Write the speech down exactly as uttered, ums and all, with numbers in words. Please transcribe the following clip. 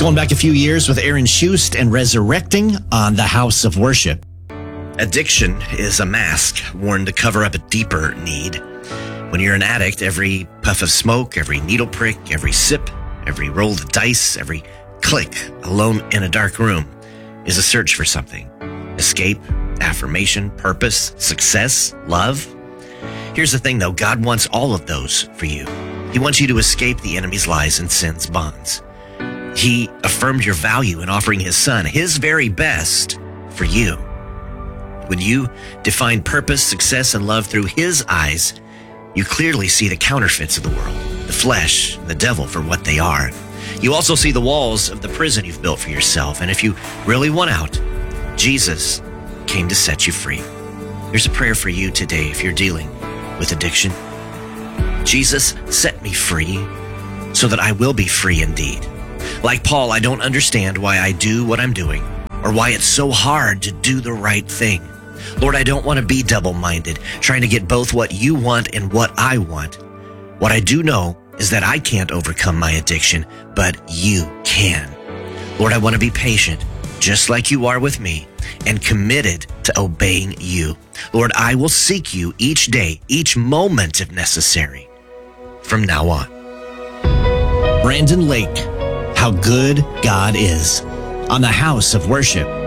Going back a few years with Aaron Schust and resurrecting on the House of Worship. Addiction is a mask worn to cover up a deeper need. When you're an addict, every puff of smoke, every needle prick, every sip, every roll of dice, every click alone in a dark room is a search for something. Escape, affirmation, purpose, success, love. Here's the thing though, God wants all of those for you. He wants you to escape the enemy's lies and sin's bonds. He affirmed your value in offering his son, his very best for you. When you define purpose, success, and love through his eyes, you clearly see the counterfeits of the world, the flesh, the devil for what they are. You also see the walls of the prison you've built for yourself. And if you really want out, Jesus came to set you free. Here's a prayer for you today if you're dealing with addiction. Jesus, set me free so that I will be free indeed. Like Paul, I don't understand why I do what I'm doing or why it's so hard to do the right thing. Lord, I don't want to be double-minded, trying to get both what you want and what I want. What I do know is that I can't overcome my addiction, but you can. Lord, I want to be patient, just like you are with me, and committed to obeying you. Lord, I will seek you each day, each moment if necessary, from now on. Brandon Lake, How Good God Is, on the House of Worship.